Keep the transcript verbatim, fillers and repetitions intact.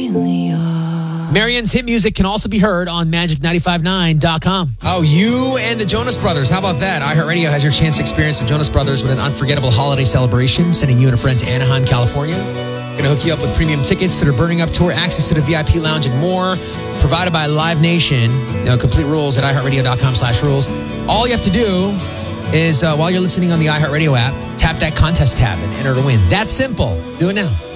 Marianne's hit music can also be heard on magic nine five nine dot com. Oh, you and the Jonas Brothers. How about that? iHeartRadio has your chance to experience the Jonas Brothers with an unforgettable holiday celebration, sending you and a friend to Anaheim, California. Going to hook you up with premium tickets that are burning up tour, access to the V I P lounge, and more. Provided by Live Nation. You know, complete rules at iHeartRadio.com slash rules. All you have to do is, uh, while you're listening on the iHeartRadio app, tap that contest tab and enter to win. That's simple. Do it now.